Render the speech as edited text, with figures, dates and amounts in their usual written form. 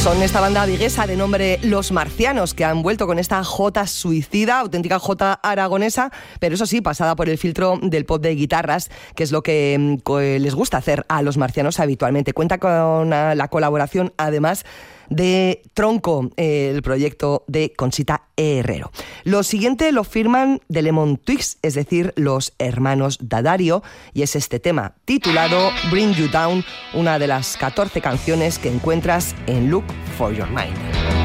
Son esta banda viguesa de nombre Los Marcianos, que han vuelto con esta jota suicida, auténtica jota aragonesa, pero eso sí, pasada por el filtro del pop de guitarras, que es lo que les gusta hacer a Los Marcianos habitualmente. Cuenta con la colaboración, además, de Tronco, el proyecto de Conchita Herrero. Lo siguiente lo firman The Lemon Twigs, es decir, los hermanos Daddario, y es este tema titulado Bring You Down, una de las 14 canciones que encuentras en Look for Your Mind.